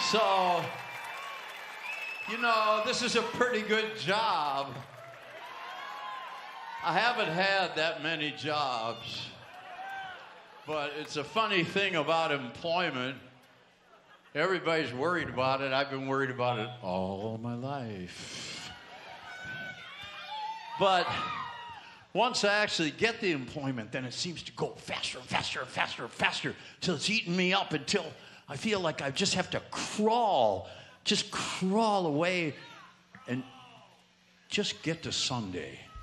So, this is a pretty good job. I haven't had that many jobs, but it's a funny thing about employment. Everybody's worried about it. I've been worried about it all my life. But once I actually get the employment, then it seems to go faster and faster and faster and faster till it's eating me up until I feel like I just have to crawl away and just get to Sunday.